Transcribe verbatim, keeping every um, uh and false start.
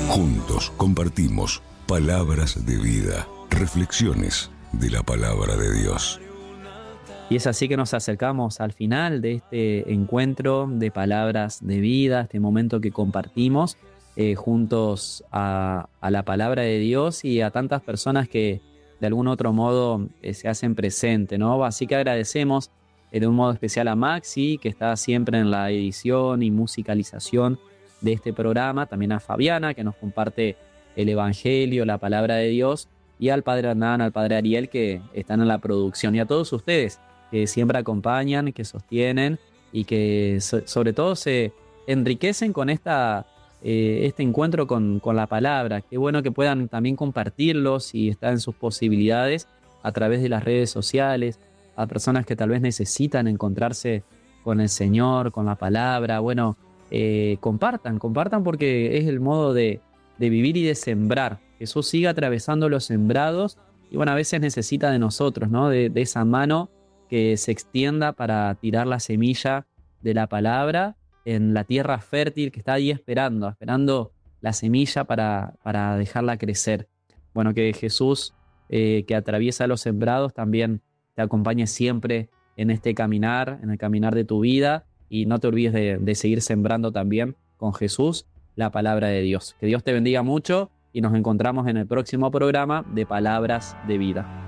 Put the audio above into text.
Juntos compartimos palabras de vida, reflexiones de la palabra de Dios. Y es así que nos acercamos al final de este encuentro de palabras de vida, este momento que compartimos eh, juntos a, a la palabra de Dios y a tantas personas que de algún otro modo eh, se hacen presente, ¿no? Así que agradecemos eh, de un modo especial a Maxi, que está siempre en la edición y musicalización de este programa, también a Fabiana, que nos comparte el Evangelio, la palabra de Dios, y al Padre Hernán, al Padre Ariel, que están en la producción, y a todos ustedes que siempre acompañan, que sostienen y que so, sobre todo se enriquecen con esta, eh, este encuentro con, con la palabra. Qué bueno que puedan también compartirlo si está en sus posibilidades a través de las redes sociales, a personas que tal vez necesitan encontrarse con el Señor, con la palabra. Bueno, eh, compartan, compartan porque es el modo de, de vivir y de sembrar. Jesús sigue atravesando los sembrados y bueno, a veces necesita de nosotros, ¿no? De, de esa mano que se extienda para tirar la semilla de la palabra en la tierra fértil que está ahí esperando, esperando la semilla para, para dejarla crecer. Bueno, que Jesús, eh, que atraviesa los sembrados, también te acompañe siempre en este caminar, en el caminar de tu vida, y no te olvides de, de seguir sembrando también con Jesús la palabra de Dios. Que Dios te bendiga mucho y nos encontramos en el próximo programa de Palabras de Vida.